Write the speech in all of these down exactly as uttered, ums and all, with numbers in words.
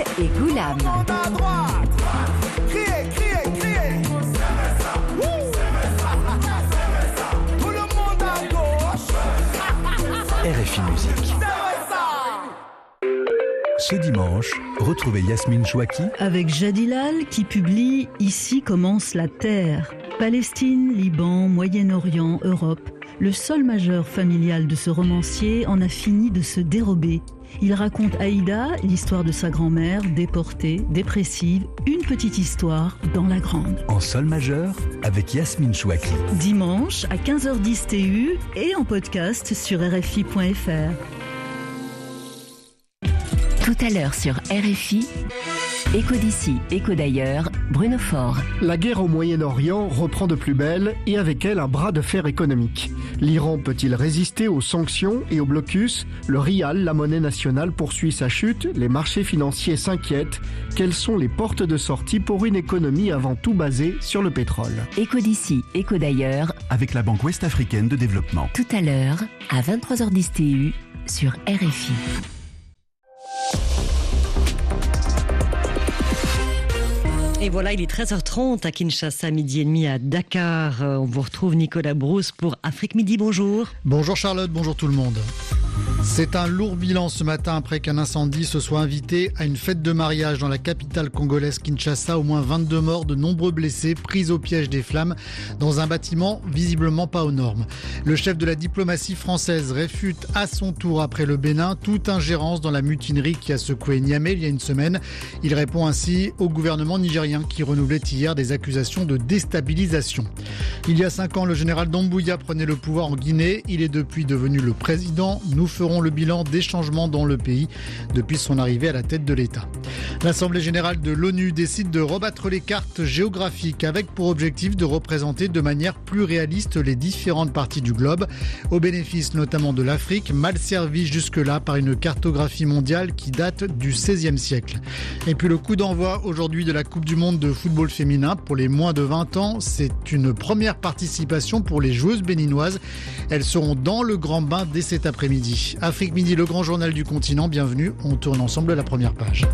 et Goulam. Criez, criez, criez. Tout le monde à gauche. R F I Musique. Ce dimanche, retrouvez Yasmine Chouaki avec Jadilal qui publie « Ici commence la Terre ». Palestine, Liban, Moyen-Orient, Europe. Le sol majeur familial de ce romancier en a fini de se dérober. Il raconte Aïda, l'histoire de sa grand-mère, déportée, dépressive, une petite histoire dans la grande. En sol majeur avec Yasmine Chouaki. Dimanche à quinze heures dix T U et en podcast sur R F I point F R. Tout à l'heure sur R F I, Écho d'ici, écho d'ailleurs, Bruno Faure. La guerre au Moyen-Orient reprend de plus belle et avec elle un bras de fer économique. L'Iran peut-il résister aux sanctions et au blocus ? Le rial, la monnaie nationale, poursuit sa chute. Les marchés financiers s'inquiètent. Quelles sont les portes de sortie pour une économie avant tout basée sur le pétrole ? Écho d'ici, écho d'ailleurs, avec la Banque Ouest-Africaine de Développement. Tout à l'heure, à vingt-trois heures dix T U, sur R F I. Et voilà, il est treize heures trente à Kinshasa, midi et demi à Dakar. On vous retrouve Nicolas Brousse pour Afrique Midi. Bonjour. Bonjour Charlotte, bonjour tout le monde. C'est un lourd bilan ce matin après qu'un incendie se soit invité à une fête de mariage dans la capitale congolaise Kinshasa. Au moins vingt-deux morts, de nombreux blessés pris au piège des flammes dans un bâtiment visiblement pas aux normes. Le chef de la diplomatie française réfute à son tour après le Bénin toute ingérence dans la mutinerie qui a secoué Niamey il y a une semaine. Il répond ainsi au gouvernement nigérien qui renouvelait hier des accusations de déstabilisation. Il y a cinq ans, le général Doumbouya prenait le pouvoir en Guinée. Il est depuis devenu le président. Nous ferons le bilan des changements dans le pays depuis son arrivée à la tête de l'État. L'Assemblée générale de l'ONU décide de rebattre les cartes géographiques avec pour objectif de représenter de manière plus réaliste les différentes parties du globe, au bénéfice notamment de l'Afrique, mal servie jusque-là par une cartographie mondiale qui date du seizième siècle. Et puis le coup d'envoi aujourd'hui de la Coupe du Monde de football féminin pour les moins de vingt ans, c'est une première participation pour les joueuses béninoises. Elles seront dans le grand bain dès cet après-midi. Afrique Midi, le grand journal du continent, bienvenue, on tourne ensemble la première page.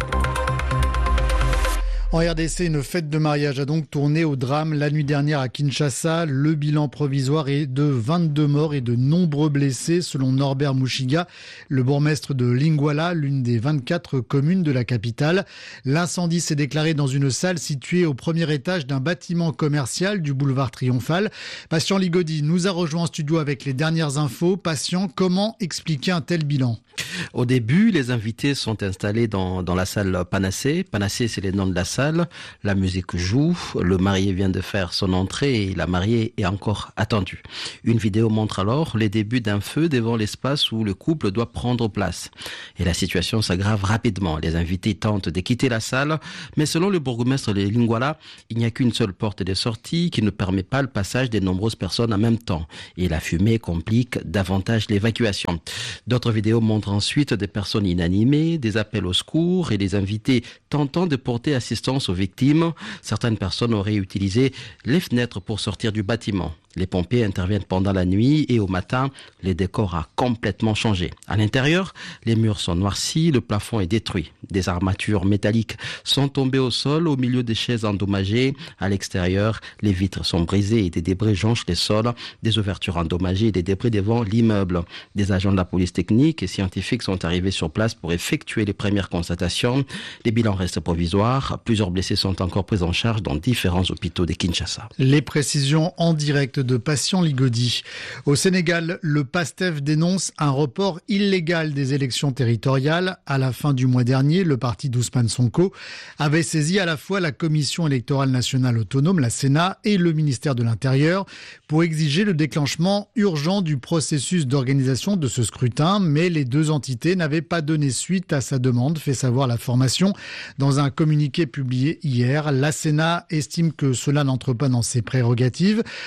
En R D C, une fête de mariage a donc tourné au drame la nuit dernière à Kinshasa. Le bilan provisoire est de vingt-deux morts et de nombreux blessés, selon Norbert Mouchiga, le bourgmestre de Lingwala, l'une des vingt-quatre communes de la capitale. L'incendie s'est déclaré dans une salle située au premier étage d'un bâtiment commercial du boulevard Triomphal. Patient Ligodi nous a rejoint en studio avec les dernières infos. Patient, comment expliquer un tel bilan ? Au début, les invités sont installés dans, dans la salle Panacée. Panacée, c'est le nom de la salle. La musique joue. Le marié vient de faire son entrée et la mariée est encore attendue. Une vidéo montre alors les débuts d'un feu devant l'espace où le couple doit prendre place. Et la situation s'aggrave rapidement. Les invités tentent de quitter la salle, mais selon le bourgmestre de Lingwala, il n'y a qu'une seule porte de sortie qui ne permet pas le passage de nombreuses personnes en même temps. Et la fumée complique davantage l'évacuation. D'autres vidéos montrent ensuite des personnes inanimées, des appels au secours et des invités tentant de porter assistance aux victimes. Certaines personnes auraient utilisé les fenêtres pour sortir du bâtiment. Les pompiers interviennent pendant la nuit et au matin, le décor a complètement changé. À l'intérieur, les murs sont noircis, le plafond est détruit. Des armatures métalliques sont tombées au sol au milieu des chaises endommagées. À l'extérieur, les vitres sont brisées et des débris jonchent les sols, des ouvertures endommagées et des débris devant l'immeuble. Des agents de la police technique et scientifiques sont arrivés sur place pour effectuer les premières constatations. Les bilans restent provisoires. Plusieurs blessés sont encore pris en charge dans différents hôpitaux de Kinshasa. Les précisions en direct de Patient Ligodi. Au Sénégal, le PASTEF dénonce un report illégal des élections territoriales. À la fin du mois dernier, le parti d'Ousmane Sonko avait saisi à la fois la Commission électorale nationale autonome, la Sénat, et le ministère de l'Intérieur pour exiger le déclenchement urgent du processus d'organisation de ce scrutin. Mais les deux entités n'avaient pas donné suite à sa demande, fait savoir la formation. Dans un communiqué publié hier, la Sénat estime que cela n'entre pas dans ses prérogatives, tandis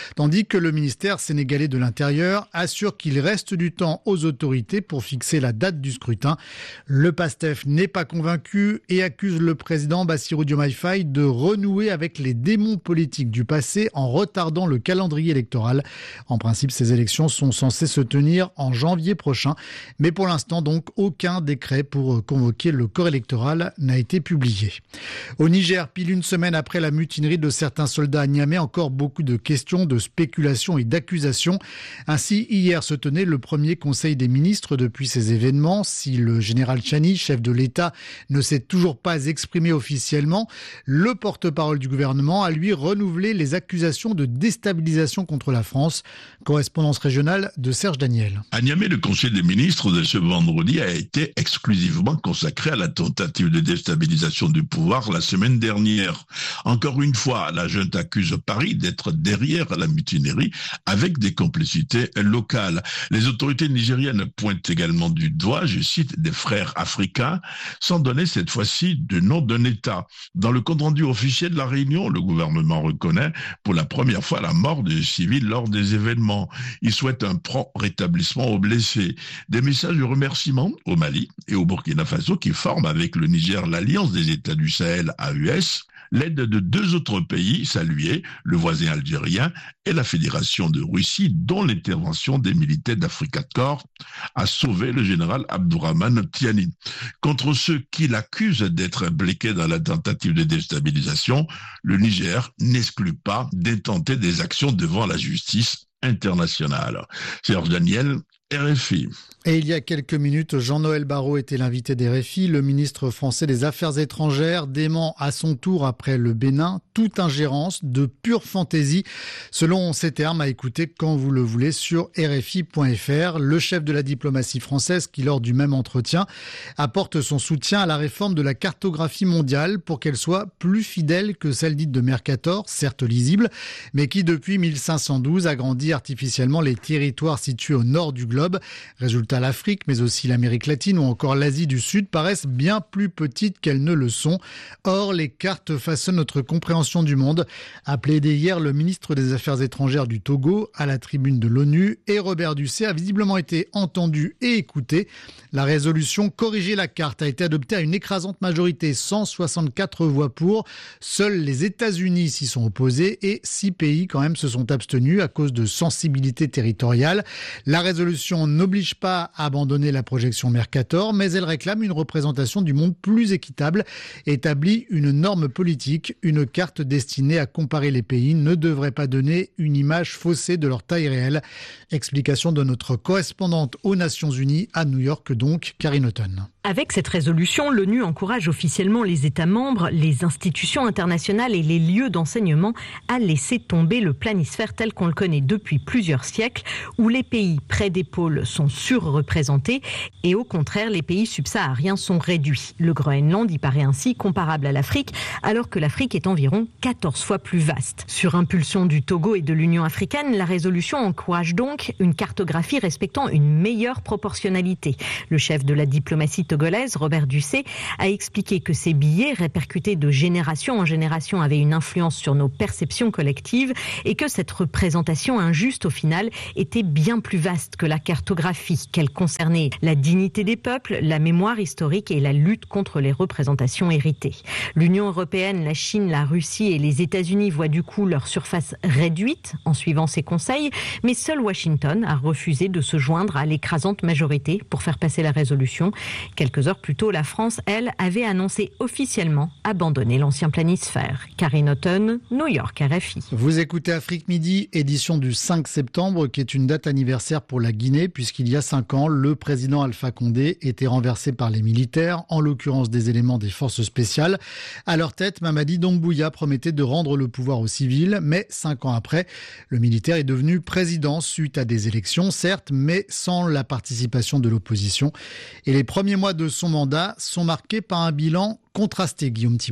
tandis que le ministère sénégalais de l'Intérieur assure qu'il reste du temps aux autorités pour fixer la date du scrutin. Le PASTEF n'est pas convaincu et accuse le président Bassirou Diomaye Faye de renouer avec les démons politiques du passé en retardant le calendrier électoral. En principe, ces élections sont censées se tenir en janvier prochain, mais pour l'instant donc aucun décret pour convoquer le corps électoral n'a été publié. Au Niger, pile une semaine après la mutinerie de certains soldats à Niamey, encore beaucoup de questions, de spéculations et d'accusations. Ainsi, hier se tenait le premier conseil des ministres depuis ces événements. Si le général Chani, chef de l'État, ne s'est toujours pas exprimé officiellement, le porte-parole du gouvernement a lui renouvelé les accusations de déstabilisation contre la France. Correspondance régionale de Serge Daniel. À Niamey, le conseil des ministres de ce vendredi a été exclusivement consacré à la tentative de déstabilisation du pouvoir la semaine dernière. Encore une fois, la junte accuse Paris d'être derrière la mutinerie avec des complicités locales. Les autorités nigériennes pointent également du doigt, je cite, des frères africains, sans donner cette fois-ci de nom d'un État. Dans le compte-rendu officiel de la réunion, le gouvernement reconnaît pour la première fois la mort de civils lors des événements. Il souhaite un prompt rétablissement aux blessés. Des messages de remerciement au Mali et au Burkina Faso qui forment avec le Niger l'Alliance des États du Sahel A U S. L'aide de deux autres pays salués, le voisin algérien et la Fédération de Russie, dont l'intervention des militaires d'Africa Corps a sauvé le général Abdourahmane Tiani. Contre ceux qui l'accusent d'être impliqués dans la tentative de déstabilisation, le Niger n'exclut pas d'intenter des actions devant la justice internationale. Serge Daniel, R F I. Et il y a quelques minutes, Jean-Noël Barrot était l'invité des R F I. Le ministre français des Affaires étrangères dément à son tour, après le Bénin, toute ingérence de pure fantaisie. Selon ses termes, à écouter quand vous le voulez sur R F I point F R. Le chef de la diplomatie française qui, lors du même entretien, apporte son soutien à la réforme de la cartographie mondiale pour qu'elle soit plus fidèle que celle dite de Mercator, certes lisible, mais qui depuis mille cinq cent douze agrandit artificiellement les territoires situés au nord du globe. Résultat, l'Afrique, mais aussi l'Amérique latine ou encore l'Asie du Sud paraissent bien plus petites qu'elles ne le sont. Or, les cartes façonnent notre compréhension du monde. A plaidé hier le ministre des Affaires étrangères du Togo à la tribune de l'ONU, et Robert Dussey a visiblement été entendu et écouté. La résolution Corriger la carte a été adoptée à une écrasante majorité, cent soixante-quatre voix pour. Seuls les États-Unis s'y sont opposés et six pays quand même se sont abstenus à cause de sensibilités territoriales. La résolution n'oblige pas à abandonner la projection Mercator, mais elle réclame une représentation du monde plus équitable, établit une norme politique. Une carte destinée à comparer les pays ne devrait pas donner une image faussée de leur taille réelle. Explication de notre correspondante aux Nations Unies à New York, donc Karine Houghton. Avec cette résolution, l'ONU encourage officiellement les États membres, les institutions internationales et les lieux d'enseignement à laisser tomber le planisphère tel qu'on le connaît depuis plusieurs siècles, où les pays près des pôles sont surreprésentés et au contraire les pays subsahariens sont réduits. Le Groenland y paraît ainsi comparable à l'Afrique, alors que l'Afrique est environ quatorze fois plus vaste. Sur impulsion du Togo et de l'Union africaine, la résolution encourage donc une cartographie respectant une meilleure proportionnalité. Le chef de la diplomatie togolaise, Robert Dussey, a expliqué que ces billets, répercutés de génération en génération, avaient une influence sur nos perceptions collectives et que cette représentation injuste, au final, était bien plus vaste que la cartographie, qu'elle concernait la dignité des peuples, la mémoire historique et la lutte contre les représentations héritées. L'Union européenne, la Chine, la Russie et les États-Unis voient du coup leur surface réduite en suivant ces conseils, mais seul Washington a refusé de se joindre à l'écrasante majorité pour faire passer la résolution. Quelques heures plus tôt, la France, elle, avait annoncé officiellement abandonner l'ancien planisphère. Karine Houghton, New York, R F I. Vous écoutez Afrique Midi, édition du cinq septembre, qui est une date anniversaire pour la Guinée, puisqu'il y a cinq ans, le président Alpha Condé était renversé par les militaires, en l'occurrence des éléments des forces spéciales. À leur tête, Mamadi Doumbouya promettait de rendre le pouvoir aux civils, mais cinq ans après, le militaire est devenu président suite à des élections, certes, mais sans la participation de l'opposition. Et les premiers mois de son mandat sont marqués par un bilan contrasté, Guillaume Thibault.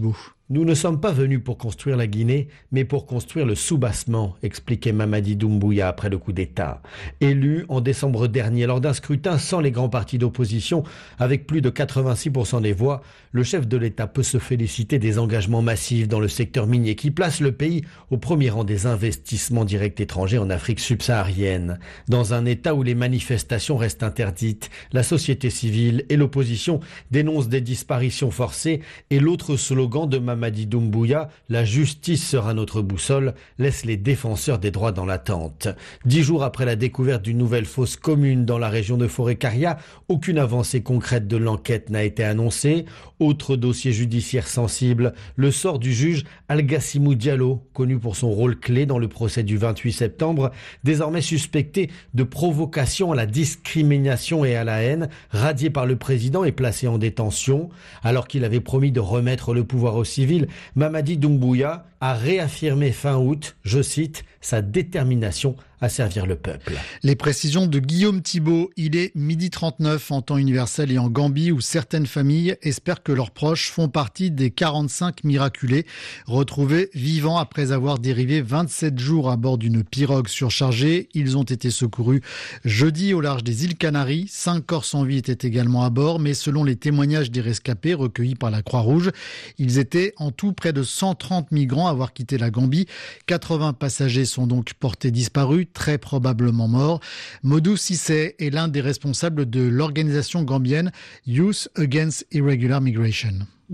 Nous ne sommes pas venus pour construire la Guinée, mais pour construire le soubassement, expliquait Mamadi Doumbouya après le coup d'État. Élu en décembre dernier lors d'un scrutin sans les grands partis d'opposition, avec plus de quatre-vingt-six pour cent des voix, le chef de l'État peut se féliciter des engagements massifs dans le secteur minier qui place le pays au premier rang des investissements directs étrangers en Afrique subsaharienne. Dans un État où les manifestations restent interdites, la société civile et l'opposition dénoncent des disparitions forcées et l'autre slogan de Mamadi Doumbouya, la justice sera notre boussole, laisse les défenseurs des droits dans l'attente. Dix jours après la découverte d'une nouvelle fosse commune dans la région de Forêt-Caria, aucune avancée concrète de l'enquête n'a été annoncée. Autre dossier judiciaire sensible, le sort du juge Algassimou Diallo, connu pour son rôle clé dans le procès du vingt-huit septembre, désormais suspecté de provocation à la discrimination et à la haine, radié par le président et placé en détention. Alors qu'il avait promis de remettre le pouvoir aux civils, Mamadi Doumbouya a réaffirmé fin août, je cite, sa détermination à servir le peuple. Les précisions de Guillaume Thibault. Il est midi trente-neuf en temps universel et en Gambie où certaines familles espèrent que leurs proches font partie des quarante-cinq miraculés retrouvés vivants après avoir dérivé vingt-sept jours à bord d'une pirogue surchargée. Ils ont été secourus jeudi au large des îles Canaries. Cinq corps sans vie étaient également à bord, mais selon les témoignages des rescapés recueillis par la Croix-Rouge, ils étaient en tout près de cent trente migrants à avoir quitté la Gambie. quatre-vingts passagers sont donc portés disparus, très probablement morts. Modou Cissé est l'un des responsables de l'organisation gambienne Youth Against Irregular Migration.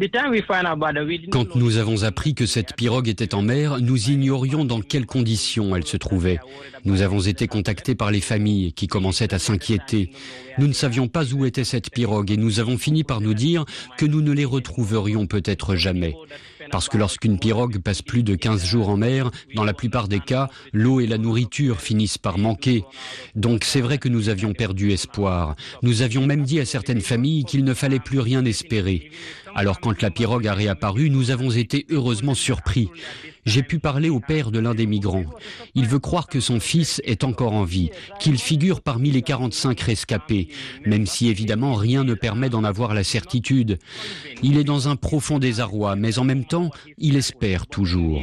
Quand nous avons appris que cette pirogue était en mer, nous ignorions dans quelles conditions elle se trouvait. Nous avons été contactés par les familles qui commençaient à s'inquiéter. Nous ne savions pas où était cette pirogue et nous avons fini par nous dire que nous ne les retrouverions peut-être jamais. Parce que lorsqu'une pirogue passe plus de quinze jours en mer, dans la plupart des cas, l'eau et la nourriture finissent par manquer. Donc c'est vrai que nous avions perdu espoir. Nous avions même dit à certaines familles qu'il ne fallait plus rien espérer. Alors quand la pirogue a réapparu, nous avons été heureusement surpris. J'ai pu parler au père de l'un des migrants. Il veut croire que son fils est encore en vie, qu'il figure parmi les quarante-cinq rescapés, même si évidemment rien ne permet d'en avoir la certitude. Il est dans un profond désarroi, mais en même temps, il espère toujours.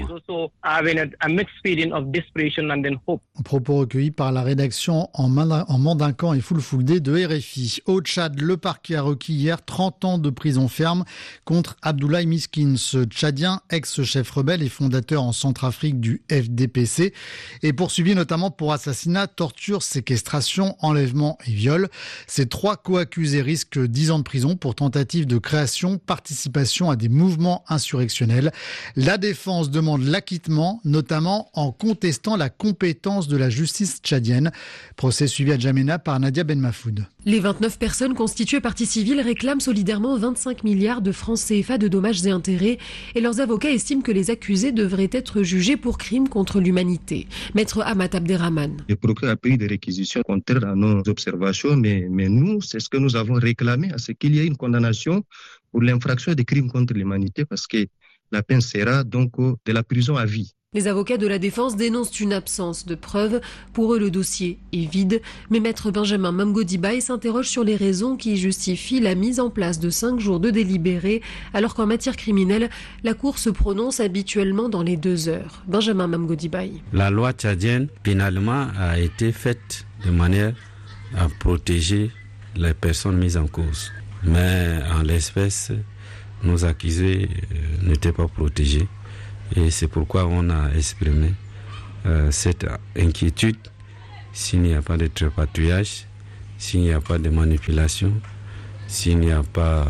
Propos recueillis par la rédaction en mandincan et fulfulde de R F I. Au Tchad, le parquet a requis hier trente ans de prison ferme contre Abdoulaye Miskine, ce Tchadien, ex-chef rebelle et fondateur en Centrafrique du F D P C, est poursuivi notamment pour assassinat, torture, séquestration, enlèvement et viol. Ces trois co-accusés risquent dix ans de prison pour tentative de création, participation à des mouvements insurrectionnels. La défense demande l'acquittement, notamment en contestant la compétence de la justice tchadienne. Procès suivi à Djamena par Nadia Ben Mafoud. Les vingt-neuf personnes constituées partie civile réclament solidairement vingt-cinq milliards de francs C F A de dommages et intérêts et leurs avocats estiment que les accusés devraient être jugés pour crimes contre l'humanité. Maître Ahmad Abderrahman. Le procureur a pris des réquisitions contraires à nos observations, mais, mais nous, c'est ce que nous avons réclamé, à ce qu'il y ait une condamnation pour l'infraction des crimes contre l'humanité, parce que la peine sera donc de la prison à vie. Les avocats de la défense dénoncent une absence de preuves. Pour eux, le dossier est vide. Mais maître Benjamin Mamgodibaye s'interroge sur les raisons qui justifient la mise en place de cinq jours de délibéré, alors qu'en matière criminelle, la Cour se prononce habituellement dans les deux heures. Benjamin Mamgodibaye. La loi tchadienne, pénalement, a été faite de manière à protéger les personnes mises en cause. Mais en l'espèce, nos accusés euh, n'étaient pas protégés. Et c'est pourquoi on a exprimé euh, cette inquiétude. S'il n'y a pas de trépatouillage, s'il n'y a pas de manipulation, s'il n'y a pas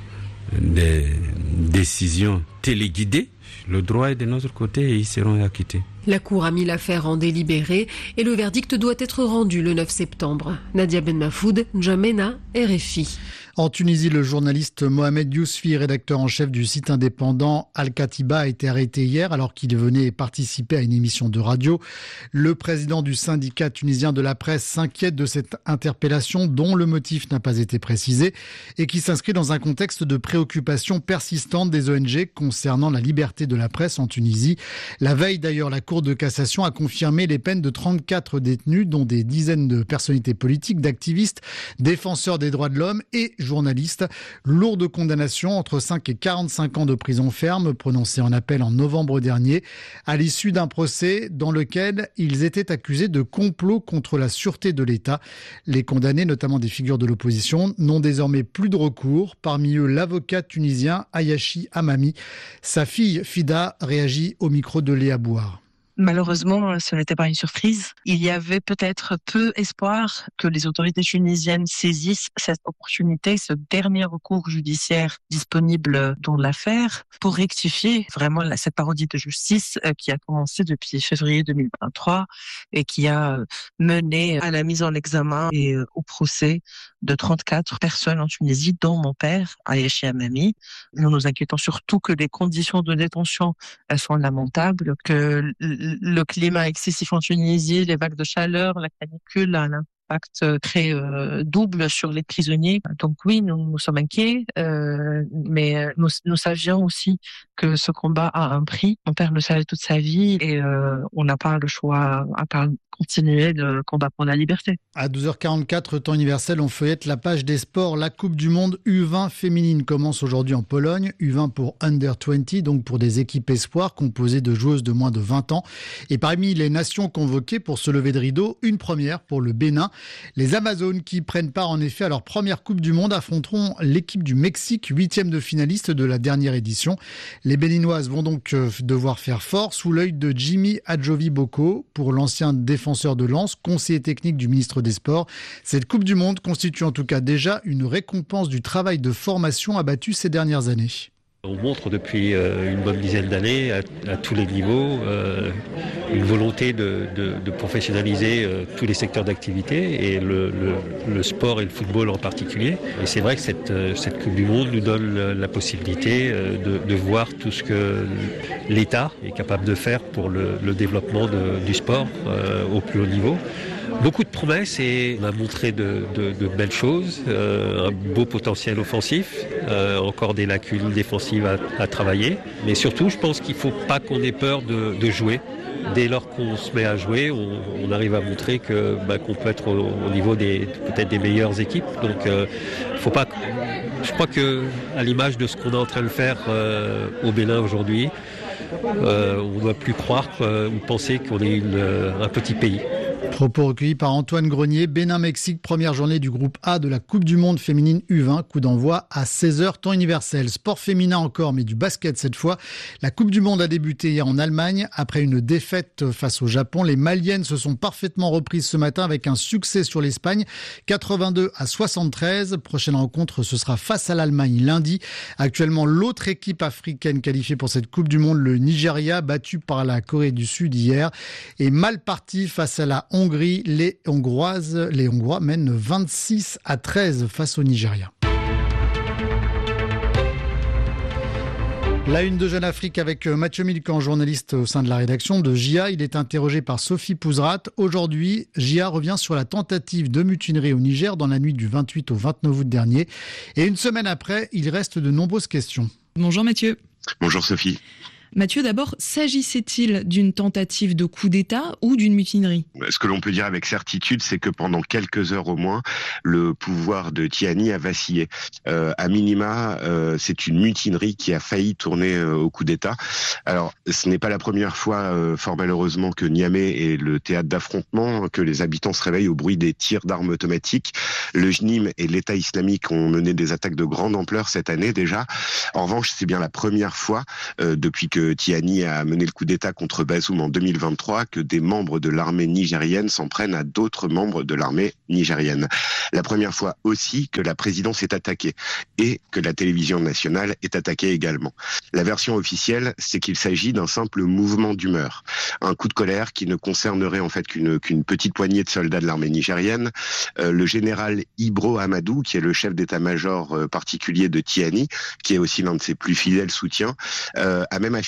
de décisions téléguidées, le droit est de notre côté et ils seront acquittés. La Cour a mis l'affaire en délibéré et le verdict doit être rendu le neuf septembre. Nadia Ben Mafoud, N'Djamena, R F I. En Tunisie, le journaliste Mohamed Yousfi, rédacteur en chef du site indépendant Al-Katiba, a été arrêté hier alors qu'il venait participer à une émission de radio. Le président du syndicat tunisien de la presse s'inquiète de cette interpellation dont le motif n'a pas été précisé et qui s'inscrit dans un contexte de préoccupation persistante des O N G concernant la liberté de la presse en Tunisie. La veille d'ailleurs, la Cour de cassation a confirmé les peines de trente-quatre détenus, dont des dizaines de personnalités politiques, d'activistes, défenseurs des droits de l'homme et journaliste. Lourde condamnation entre cinq et quarante-cinq ans de prison ferme prononcée en appel en novembre dernier à l'issue d'un procès dans lequel ils étaient accusés de complot contre la sûreté de l'État. Les condamnés, notamment des figures de l'opposition, n'ont désormais plus de recours. Parmi eux, l'avocat tunisien Ayachi Amami. Sa fille Fida réagit au micro de Léa Bouard. Malheureusement, ce n'était pas une surprise. Il y avait peut-être peu espoir que les autorités tunisiennes saisissent cette opportunité, ce dernier recours judiciaire disponible dans l'affaire, pour rectifier vraiment cette parodie de justice qui a commencé depuis février deux mille vingt-trois et qui a mené à la mise en examen et au procès de trente-quatre personnes en Tunisie, dont mon père, Ayachi Amami. Nous nous inquiétons surtout que les conditions de détention elles sont lamentables, que le climat excessif en Tunisie, les vagues de chaleur, la canicule, un impact très euh, double sur les prisonniers. Donc oui, nous, nous sommes inquiets, euh, mais nous, nous savions aussi que ce combat a un prix. Mon père le savait toute sa vie et euh, on n'a pas le choix à part continuer le combat pour la liberté. À douze heures quarante-quatre, temps universel, on feuillette la page des sports. La Coupe du Monde U vingt féminine commence aujourd'hui en Pologne. U vingt pour Under vingt, donc pour des équipes espoirs composées de joueuses de moins de vingt ans. Et parmi les nations convoquées pour se lever de rideau, une première pour le Bénin. Les Amazones qui prennent part en effet à leur première Coupe du Monde affronteront l'équipe du Mexique, huitième de finaliste de la dernière édition. Les Béninoises vont donc devoir faire fort sous l'œil de Jimmy Adjovi Boko pour l'ancien défenseur défenseur de Lens, conseiller technique du ministre des Sports. Cette Coupe du Monde constitue en tout cas déjà une récompense du travail de formation abattu ces dernières années. On montre depuis euh, une bonne dizaine d'années à, à tous les niveaux euh, une volonté de, de, de professionnaliser euh, tous les secteurs d'activité et le, le, le sport et le football en particulier. Et c'est vrai que cette, euh, cette Coupe du Monde nous donne la, la possibilité euh, de, de voir tout ce que l'État est capable de faire pour le, le développement de, du sport euh, au plus haut niveau. Beaucoup de promesses et on a montré de, de, de belles choses, euh, un beau potentiel offensif, euh, encore des lacunes défensives à, à travailler. Mais surtout, je pense qu'il ne faut pas qu'on ait peur de, de jouer. Dès lors qu'on se met à jouer, on, on arrive à montrer que, bah, qu'on peut être au, au niveau des, peut-être des meilleures équipes. Donc, euh, faut pas. Je crois que, à l'image de ce qu'on est en train de faire euh, au Bénin aujourd'hui, euh, on ne doit plus croire euh, ou penser qu'on est une, un petit pays. Propos recueillis par Antoine Grenier. Bénin-Mexique, première journée du groupe A de la Coupe du Monde féminine U vingt. Coup d'envoi à seize heures, temps universel. Sport féminin encore, mais du basket cette fois. La Coupe du Monde a débuté hier en Allemagne. Après une défaite face au Japon, les Maliennes se sont parfaitement reprises ce matin avec un succès sur l'Espagne. quatre-vingt-deux à soixante-treize. Prochaine rencontre, ce sera face à l'Allemagne lundi. Actuellement, l'autre équipe africaine qualifiée pour cette Coupe du Monde, le Nigeria, battu par la Corée du Sud hier, est mal parti face à la Hongrie. Les Hongroises, les Hongrois mènent vingt-six à treize face au Nigeria. La une de Jeune Afrique avec Mathieu Milcan, journaliste au sein de la rédaction de J A. Il est interrogé par Sophie Pouzrat. Aujourd'hui, J A revient sur la tentative de mutinerie au Niger dans la nuit du vingt-huit au vingt-neuf août dernier. Et une semaine après, il reste de nombreuses questions. Bonjour Mathieu. Bonjour Sophie. Mathieu, d'abord, s'agissait-il d'une tentative de coup d'État ou d'une mutinerie ? Ce que l'on peut dire avec certitude, c'est que pendant quelques heures au moins, le pouvoir de Tiani a vacillé. Euh, à minima, euh, c'est une mutinerie qui a failli tourner euh, au coup d'État. Alors, ce n'est pas la première fois, euh, fort malheureusement, que Niamey est le théâtre d'affrontement, que les habitants se réveillent au bruit des tirs d'armes automatiques. Le J N I M et l'État islamique ont mené des attaques de grande ampleur cette année déjà. En revanche, c'est bien la première fois euh, depuis que Tiani a mené le coup d'État contre Bazoum en deux mille vingt-trois, que des membres de l'armée nigérienne s'en prennent à d'autres membres de l'armée nigérienne. La première fois aussi que la présidence est attaquée et que la télévision nationale est attaquée également. La version officielle, c'est qu'il s'agit d'un simple mouvement d'humeur, un coup de colère qui ne concernerait en fait qu'une, qu'une petite poignée de soldats de l'armée nigérienne. Euh, le général Ibro Amadou, qui est le chef d'état-major euh, particulier de Tiani, qui est aussi l'un de ses plus fidèles soutiens, euh, a même affirmé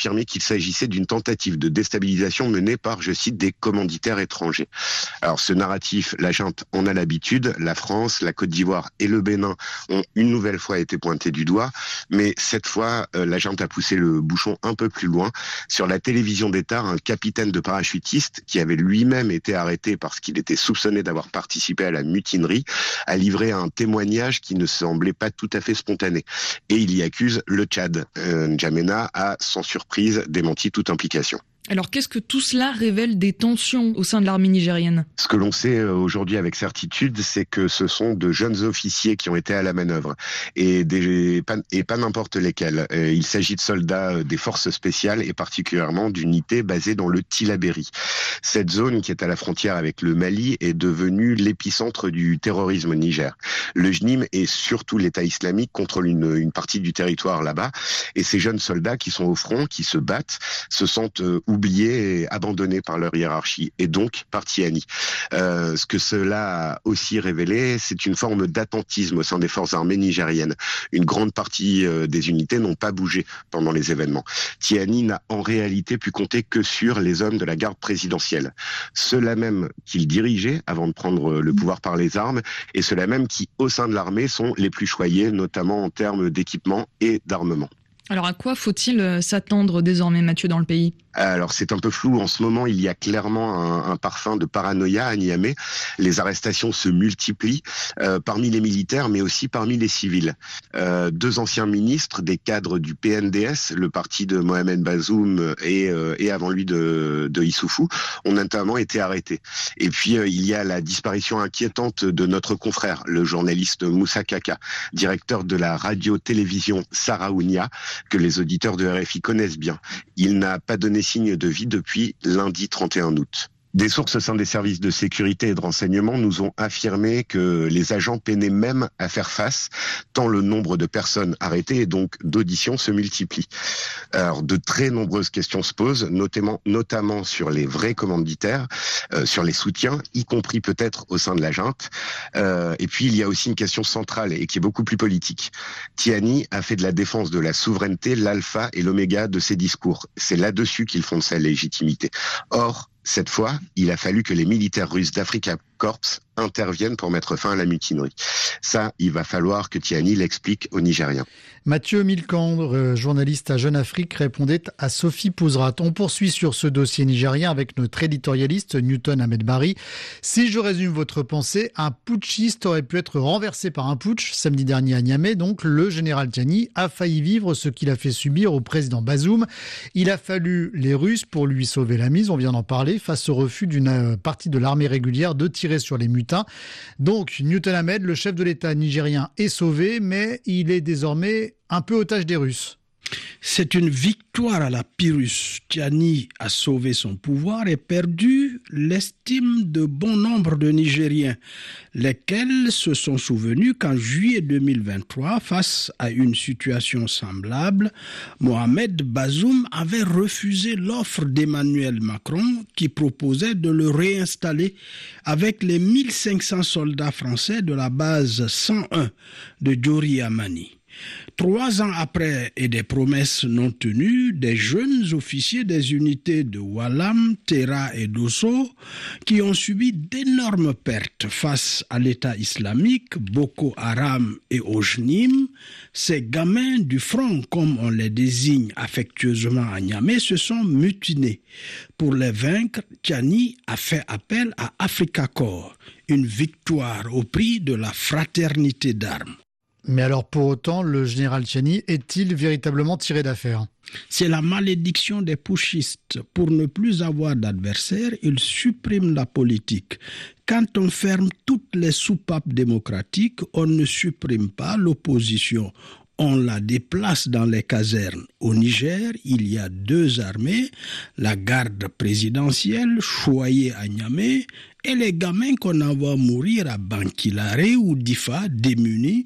affirmé qu'il s'agissait d'une tentative de déstabilisation menée par, je cite, des commanditaires étrangers. Alors ce narratif, la junte en a l'habitude, la France, la Côte d'Ivoire et le Bénin ont une nouvelle fois été pointés du doigt, mais cette fois, euh, la junte a poussé le bouchon un peu plus loin. Sur la télévision d'État, un capitaine de parachutistes, qui avait lui-même été arrêté parce qu'il était soupçonné d'avoir participé à la mutinerie, a livré un témoignage qui ne semblait pas tout à fait spontané. Et il y accuse le Tchad. Euh, N'Djamena a, sans surprise, démenti toute implication. Alors qu'est-ce que tout cela révèle des tensions au sein de l'armée nigérienne ? Ce que l'on sait aujourd'hui avec certitude, c'est que ce sont de jeunes officiers qui ont été à la manœuvre et, des, et pas n'importe lesquels. Il s'agit de soldats des forces spéciales et particulièrement d'unités basées dans le Tillabéri. Cette zone qui est à la frontière avec le Mali est devenue l'épicentre du terrorisme au Niger. Le J N I M et surtout l'État islamique contrôlent une, une partie du territoire là-bas et ces jeunes soldats qui sont au front, qui se battent, se sentent oubliés et abandonnés par leur hiérarchie, et donc par Tiani. Euh, ce que cela a aussi révélé, c'est une forme d'attentisme au sein des forces armées nigériennes. Une grande partie euh, des unités n'ont pas bougé pendant les événements. Tiani n'a en réalité pu compter que sur les hommes de la garde présidentielle. Ceux-là même qu'il dirigeait avant de prendre le pouvoir par les armes, et ceux-là même qui, au sein de l'armée, sont les plus choyés, notamment en termes d'équipement et d'armement. Alors à quoi faut-il s'attendre désormais, Mathieu, dans le pays ? Alors c'est un peu flou. En ce moment, il y a clairement un, un parfum de paranoïa à Niamey. Les arrestations se multiplient euh, parmi les militaires, mais aussi parmi les civils. Euh, deux anciens ministres, des cadres du P N D S, le parti de Mohamed Bazoum et, euh, et avant lui de, de Issoufou, ont notamment été arrêtés. Et puis euh, il y a la disparition inquiétante de notre confrère, le journaliste Moussa Kaka, directeur de la radio-télévision Saraounia, que les auditeurs de R F I connaissent bien. Il n'a pas donné signe de vie depuis lundi trente et un août. Des sources au sein des services de sécurité et de renseignement nous ont affirmé que les agents peinaient même à faire face, tant le nombre de personnes arrêtées et donc d'auditions se multiplie. Alors, de très nombreuses questions se posent, notamment, notamment sur les vrais commanditaires, euh, sur les soutiens, y compris peut-être au sein de la junte. Euh, et puis, il y a aussi une question centrale et qui est beaucoup plus politique. Tiani a fait de la défense de la souveraineté l'alpha et l'oméga de ses discours. C'est là-dessus qu'il fonde sa légitimité. Or, cette fois, il a fallu que les militaires russes d'Africa Corps interviennent pour mettre fin à la mutinerie. Ça, il va falloir que Tiani l'explique aux Nigériens. Mathieu Milcandre, journaliste à Jeune Afrique, répondait à Sophie Pouzrat. On poursuit sur ce dossier nigérien avec notre éditorialiste Newton Ahmed Bari. Si je résume votre pensée, un putschiste aurait pu être renversé par un putsch. Samedi dernier à Niamey, donc, le général Tiani a failli vivre ce qu'il a fait subir au président Bazoum. Il a fallu les Russes pour lui sauver la mise, on vient d'en parler, face au refus d'une partie de l'armée régulière de tirer sur les mutins. Donc, Newton Ahmed, le chef de l'État nigérien, est sauvé, mais il est désormais un peu otage des Russes. C'est une victoire à la Pyrrhus. Tiani a sauvé son pouvoir et perdu l'estime de bon nombre de Nigériens, lesquels se sont souvenus qu'en juillet deux mille vingt-trois, face à une situation semblable, Mohamed Bazoum avait refusé l'offre d'Emmanuel Macron qui proposait de le réinstaller avec les mille cinq cents soldats français de la base cent un de Diori Amani. Trois ans après et des promesses non tenues, des jeunes officiers des unités de Walam, Terra et Dosso, qui ont subi d'énormes pertes face à l'État islamique, Boko Haram et au J N I M, ces gamins du front, comme on les désigne affectueusement à Niamey, se sont mutinés. Pour les vaincre, Tiani a fait appel à Africa Corps, une victoire au prix de la fraternité d'armes. Mais alors pour autant, le général Tiani est-il véritablement tiré d'affaire ? C'est la malédiction des putschistes. Pour ne plus avoir d'adversaires, ils suppriment la politique. Quand on ferme toutes les soupapes démocratiques, on ne supprime pas l'opposition. On la déplace dans les casernes. Au Niger, il y a deux armées, la garde présidentielle, choyée à Niamey, et les gamins qu'on envoie mourir à Bankilare ou Difa, démunis,